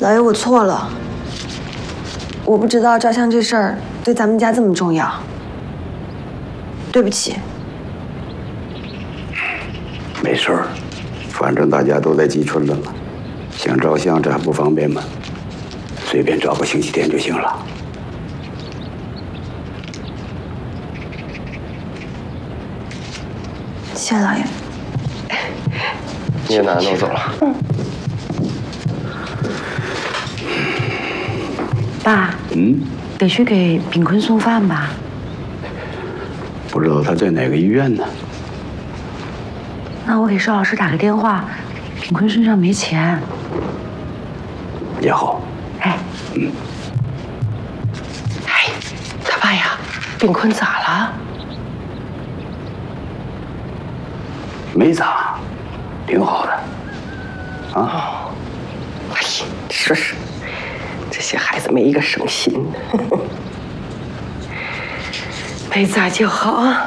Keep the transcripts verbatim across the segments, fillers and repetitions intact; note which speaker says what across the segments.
Speaker 1: 老爷，我错了，我不知道照相这事儿对咱们家这么重要，对不起。
Speaker 2: 没事儿，反正大家都在季春了嘛，想照相这还不方便吗？随便找个星期天就行了。
Speaker 1: 谢谢老爷。
Speaker 3: 你也拿弄走了。
Speaker 1: 嗯。
Speaker 4: 爸，
Speaker 2: 嗯，
Speaker 4: 得去给炳坤送饭吧？
Speaker 2: 不知道他在哪个医院呢？
Speaker 4: 那我给邵老师打个电话，炳坤身上没钱。
Speaker 2: 也好。
Speaker 4: 哎，
Speaker 2: 嗯。
Speaker 3: 哎，他爸呀，炳坤咋了？
Speaker 2: 没咋，挺好的。啊。
Speaker 3: 哎呀，说是。这些孩子没一个省心，没咋就好啊。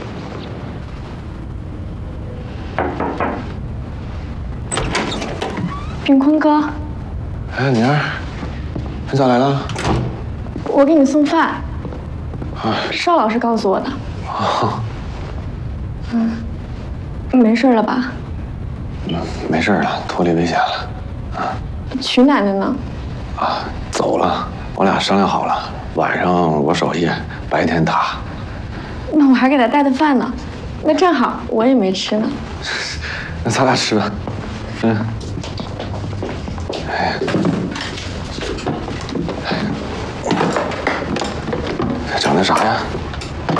Speaker 5: 炳坤哥，
Speaker 6: 哎，宁儿，你咋来了？
Speaker 5: 我给你送饭。
Speaker 6: 啊，
Speaker 5: 邵老师告诉我的。
Speaker 6: 啊。
Speaker 5: 嗯，没事了吧？
Speaker 6: 嗯，没事了，脱离危险了。啊。
Speaker 5: 曲奶奶呢？
Speaker 6: 啊，走了，我俩商量好了，晚上我守夜，白天他。
Speaker 5: 那我还给他带的饭呢，那正好我也没吃呢。
Speaker 6: 那咱俩吃吧。嗯。哎。哎，整的啥呀？